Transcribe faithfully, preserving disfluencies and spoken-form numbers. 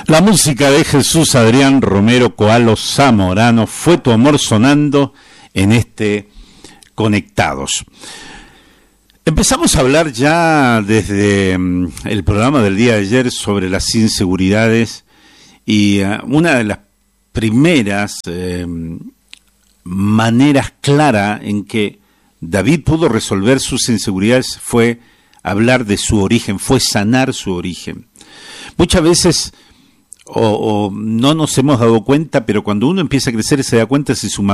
La música de Jesús Adrián Romero Coalo Zamorano, Fue tu amor sonando en este Conectados. Empezamos a hablar ya desde um, el programa del día de ayer sobre las inseguridades y uh, una de las primeras eh, maneras claras en que David pudo resolver sus inseguridades fue hablar de su origen, fue sanar su origen. Muchas veces O, o no nos hemos dado cuenta, pero cuando uno empieza a crecer se da cuenta si su mamá